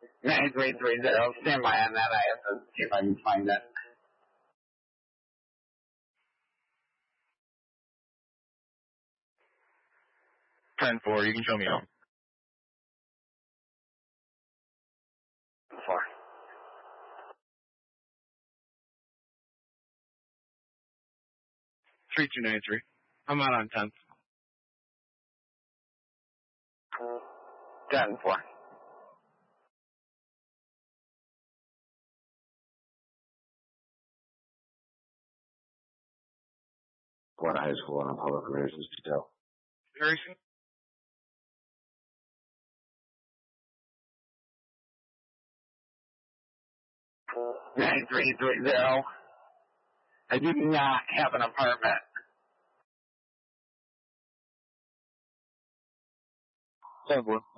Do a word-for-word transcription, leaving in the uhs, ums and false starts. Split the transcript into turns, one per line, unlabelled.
nine three three zero. Stand by on that. I have to see if I can find it.
ten four, you can show me out.
Four.
three two nine three. I'm out on tenth.
ten four.
Florida High School on public relations detail.
Very soon.
nine three three zero. I do not have an apartment.
ten four.